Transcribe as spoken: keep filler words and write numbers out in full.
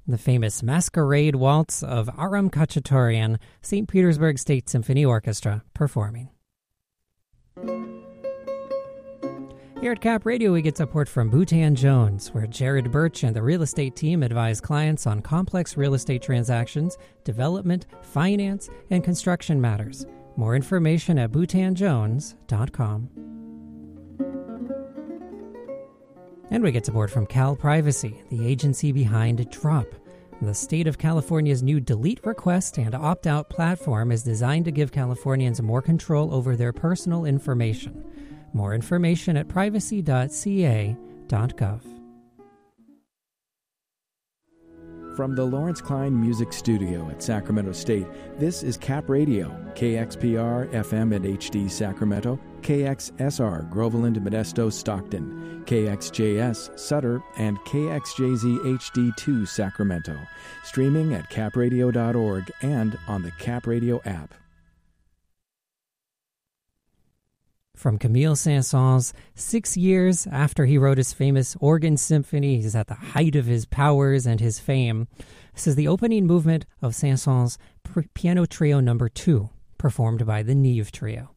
the famous Masquerade Waltz of Aram Khachaturian, Saint Petersburg State Symphony Orchestra, performing. Here at Cap Radio, we get support from Boutan Jones, where Jared Birch and the real estate team advise clients on complex real estate transactions, development, finance, and construction matters. More information at boutan jones dot com. And we get support from Cal Privacy, the agency behind Drop. The state of California's new delete request and opt-out platform is designed to give Californians more control over their personal information. More information at privacy dot c a dot gov. From the Lawrence Klein Music Studio at Sacramento State, this is Cap Radio, K X P R F M and H D Sacramento, K X S R Groveland, Modesto, Stockton, K X J S Sutter, and K X J Z H D two Sacramento. Streaming at cap radio dot org and on the Cap Radio app. From Camille Saint-Saëns, six years after he wrote his famous Organ Symphony, he's at the height of his powers and his fame. This is the opening movement of Saint-Saëns' Piano Trio Number two, performed by the Neve Trio.